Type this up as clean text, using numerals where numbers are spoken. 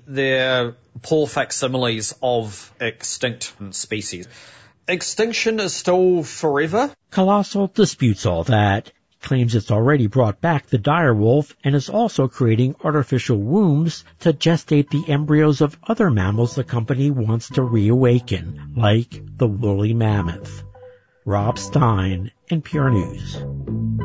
They're poor facsimiles of extinct species. Extinction is still forever. Colossal disputes all that. Claims it's already brought back the direwolf and is also creating artificial wombs to gestate the embryos of other mammals the company wants to reawaken, like the woolly mammoth. Rob Stein, NPR News.